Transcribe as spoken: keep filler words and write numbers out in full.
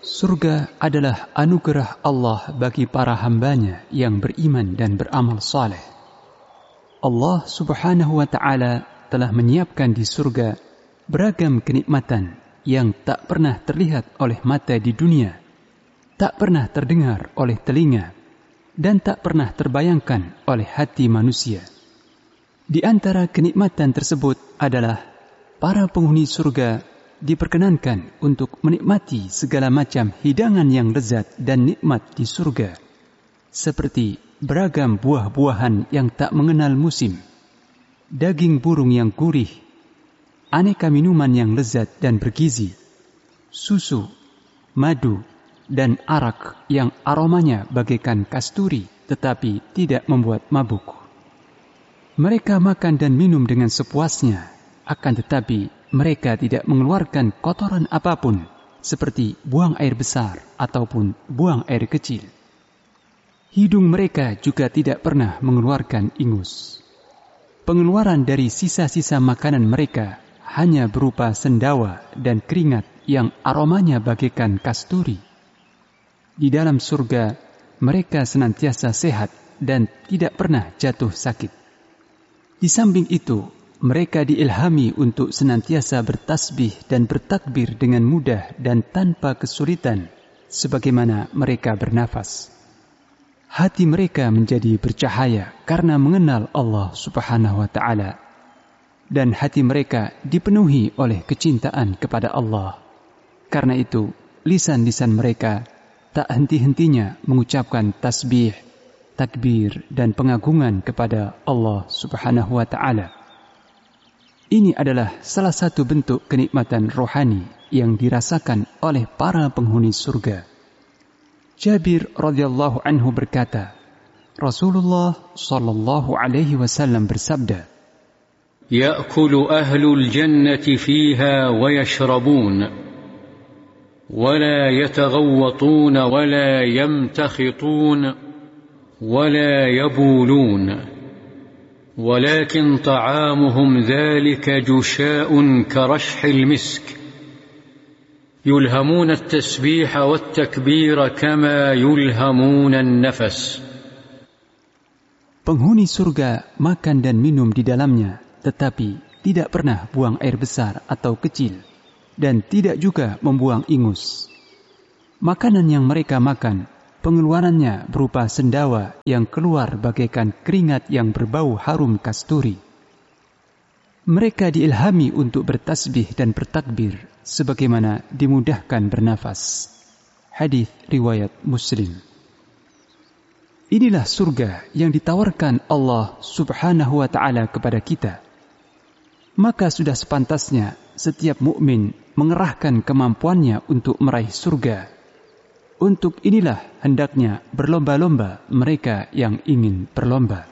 Surga adalah anugerah Allah bagi para hambanya yang beriman dan beramal saleh. Allah subhanahu wa ta'ala telah menyiapkan di surga beragam kenikmatan yang tak pernah terlihat oleh mata di dunia, tak pernah terdengar oleh telinga, dan tak pernah terbayangkan oleh hati manusia. Di antara kenikmatan tersebut adalah para penghuni surga diperkenankan untuk menikmati segala macam hidangan yang lezat dan nikmat di surga, seperti beragam buah-buahan yang tak mengenal musim, daging burung yang gurih, aneka minuman yang lezat dan bergizi, susu, madu, dan arak yang aromanya bagaikan kasturi tetapi tidak membuat mabuk. Mereka makan dan minum dengan sepuasnya, akan tetapi mereka tidak mengeluarkan kotoran apapun, seperti buang air besar ataupun buang air kecil. Hidung mereka juga tidak pernah mengeluarkan ingus. Pengeluaran dari sisa-sisa makanan mereka hanya berupa sendawa dan keringat yang aromanya bagaikan kasturi. Di dalam surga, mereka senantiasa sehat dan tidak pernah jatuh sakit. Di samping itu, mereka diilhami untuk senantiasa bertasbih dan bertakbir dengan mudah dan tanpa kesulitan, sebagaimana mereka bernafas. Hati mereka menjadi bercahaya karena mengenal Allah subhanahu wa ta'ala. Dan hati mereka dipenuhi oleh kecintaan kepada Allah. Karena itu, lisan-lisan mereka tak henti-hentinya mengucapkan tasbih, takbir, dan pengagungan kepada Allah subhanahu wa ta'ala. Ini adalah salah satu bentuk kenikmatan rohani yang dirasakan oleh para penghuni surga. Jabir radhiyallahu anhu berkata, Rasulullah sallallahu alaihi wasallam bersabda, Ya'kulu ahlul jannati fiha wa yashrabun ولا يتغوطون ولا يمتخطون ولا يبولون ولكن طعامهم ذلك جشاء كرشح المسك يلهمون التسبيح والتكبير كما يلهمون النفس. Penghuni surga makan dan minum di dalamnya, tetapi tidak pernah buang air besar atau kecil, dan tidak juga membuang ingus. Makanan yang mereka makan, pengeluarannya berupa sendawa yang keluar bagaikan keringat yang berbau harum kasturi. Mereka diilhami untuk bertasbih dan bertakbir, sebagaimana dimudahkan bernafas. Hadis riwayat Muslim. Inilah surga yang ditawarkan Allah subhanahu wa ta'ala kepada kita. Maka sudah sepantasnya setiap mukmin mengerahkan kemampuannya untuk meraih surga. Untuk inilah hendaknya berlomba-lomba mereka yang ingin berlomba.